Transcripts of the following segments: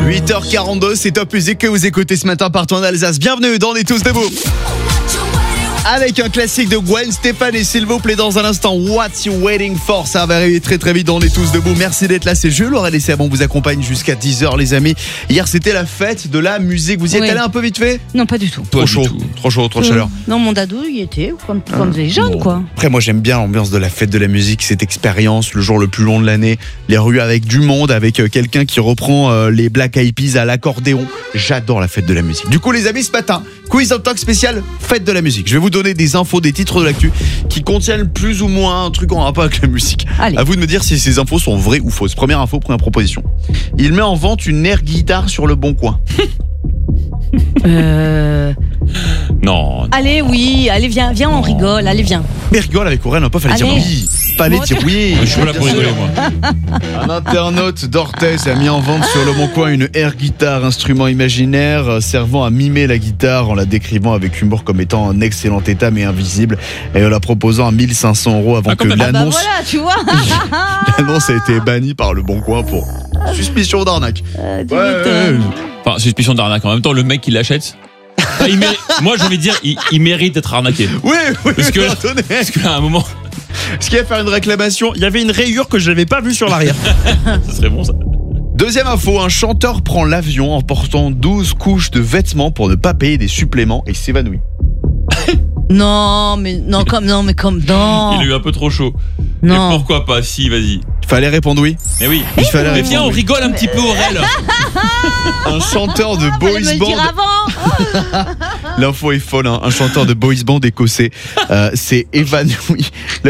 8h42, c'est Top Music que vous écoutez ce matin partout en Alsace. Bienvenue dans Les Tous Debout. Avec un classique de Gwen Stefani, s'il vous plaît, dans un instant. What You Waiting For? Ça va arriver très très vite dans Les Tous Debout. Merci d'être là, c'est Jules. Aurélie Seb, on vous accompagne jusqu'à 10h, les amis. Hier, c'était la fête de la musique. Vous y êtes allé un peu vite fait? Non, pas du tout. Trop chaud, trop de chaleur. Non, mon dadou, il était comme des jeunes, quoi. Après, moi, j'aime bien l'ambiance de la fête de la musique, cette expérience, le jour le plus long de l'année, les rues avec du monde, avec quelqu'un qui reprend les Black Eyed Peas à l'accordéon. J'adore la fête de la musique. Du coup, les amis, ce matin, quiz en talk spécial fête de la musique. Je vais vous donner des infos, des titres de l'actu qui contiennent plus ou moins un truc en rapport avec la musique. Allez. À vous de me dire si ces infos sont vraies ou fausses. Première info, première proposition. Il met en vente une air guitare sur le Bon Coin. Non. Allez, oui, allez, viens, on rigole, allez, viens. Mais rigole avec Aurèle, on peut fallait dire Allez. oui. Fallait dire oui. Je suis pas là pour rigoler, moi. Un internaute d'Orthez a mis en vente sur le Bon Coin une air guitare, instrument imaginaire servant à mimer la guitare en la décrivant avec humour comme étant en excellent état mais invisible et en la proposant à 1 500 € avant que Bah l'annonce voilà, tu vois. l'annonce a été bannie par le Bon Coin pour suspicion d'arnaque. Tu m'étonnes. Enfin, suspicion d'arnaque. En même temps, le mec qui l'achète. Moi, j'ai envie de dire, il mérite d'être arnaqué. Oui, Parce que, attendez. parce qu'à un moment, Ce qui va faire une réclamation, il y avait une rayure que je n'avais pas vue sur l'arrière. ça serait bon ça. Deuxième info, un chanteur prend l'avion en portant 12 couches de vêtements pour ne pas payer des suppléments et s'évanouit. Non. Il a eu un peu trop chaud. Non. Mais pourquoi pas? Si, vas-y. Il fallait répondre oui. Mais oui. Il fallait Mais viens, répondre on oui. rigole un petit peu, Aurèle. Un chanteur de Fallait me boys le band. dire avant. L'info est folle, hein. Un chanteur de boys band écossais s'est évanoui.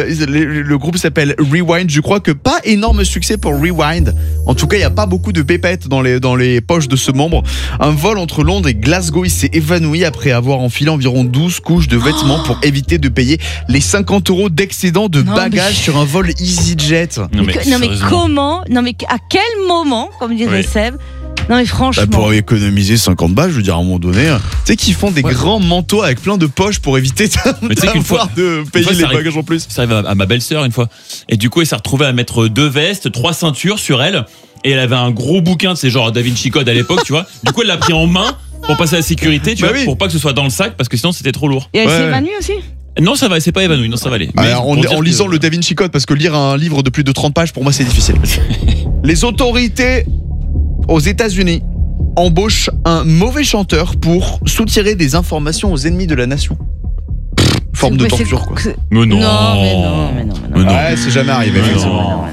Le groupe s'appelle Rewind. Je crois que pas énorme succès pour Rewind. En tout cas, il n'y a pas beaucoup de pépettes dans les poches de ce membre. Un vol entre Londres et Glasgow, il s'est évanoui après avoir enfilé environ 12 couches de vêtements pour éviter de payer les 50 € d'excédent de bagages sur un vol EasyJet. Non mais sérieusement. comment? Non mais à quel moment, comme dirait Oui. Seb? Non mais franchement. Bah pour économiser 50 balles, je veux dire à un moment donné, tu sais qu'ils font des grands manteaux avec plein de poches pour éviter Mais tu sais qu'une fois- de payer fois, ça les arrive. bagages en plus. Ça arrive à ma belle-sœur une fois. Et du coup, elle s'est retrouvée à mettre 2 vestes, 3 ceintures sur elle. Et elle avait un gros bouquin, c'est genre Da Vinci Code à l'époque, tu vois. Du coup, elle l'a pris en main pour passer à la sécurité, tu Bah vois, oui. pour pas que ce soit dans le sac, parce que sinon c'était trop lourd. Et elle Ouais. s'est évanouie aussi? Non, ça va, c'est pas évanoui, non, ça va aller. Mais Alors, pour dire en que- lisant le Da Vinci Code, parce que lire un livre de plus de 30 pages, pour moi, c'est difficile. Les autorités aux États-Unis embauchent un mauvais chanteur pour soutirer des informations aux ennemis de la nation. Forme de Mais c'est- torture, quoi. Mais non. Non, mais non. Mais non. Ouais, c'est jamais arrivé, Mais effectivement. non.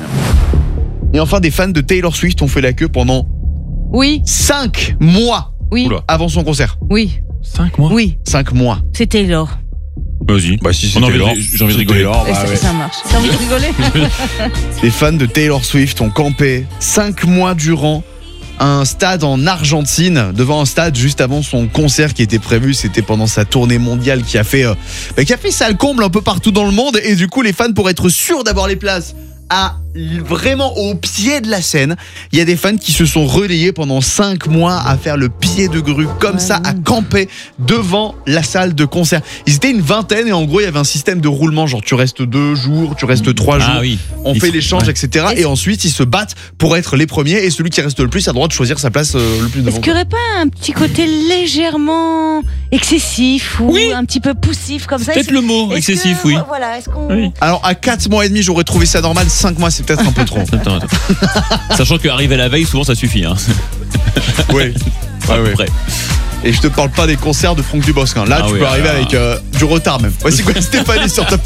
Et enfin, des fans de Taylor Swift ont fait la queue pendant Oui, 5 mois oui, Oula. avant son concert. oui, 5 mois. oui. 5 mois. C'est Taylor. Vas-y. Bah, si On a envie de- j'ai envie de rigoler. Et ça marche. T'as envie de rigoler? Les fans de Taylor Swift ont campé 5 mois durant un stade en Argentine, devant un stade juste avant son concert qui était prévu. C'était pendant sa tournée mondiale qui a fait salle comble un peu partout dans le monde. Et du coup, les fans, pour être sûrs d'avoir les places vraiment au pied de la scène, il y a des fans qui se sont relayés pendant 5 mois à faire le pied de grue comme ça, à camper devant la salle de concert. Ils étaient une vingtaine et en gros il y avait un système de roulement, genre tu restes 2 jours, tu restes 3 jours, Ah oui. on Ils fait sont- l'échange, ouais. etc. Et ensuite ils se battent pour être les premiers et celui qui reste le plus a le droit de choisir sa place le plus devant. Est-ce qu'il n'y aurait pas un petit côté légèrement excessif ou Oui. un petit peu poussif comme ça? Peut-être le mot Est-ce excessif, que- oui. Voilà, est-ce qu'on... Oui. Alors à 4 mois et demi j'aurais trouvé ça normal, 5 mois c'est peut-être un peu trop. Attends. Sachant qu'arriver la veille, souvent ça suffit. Hein. Oui. À peu ouais. près. Et je te parle pas des concerts de Franck Dubosc, hein. Là Ah tu oui, peux arriver alors. avec du retard même. Voici quoi Stéphanie sur Top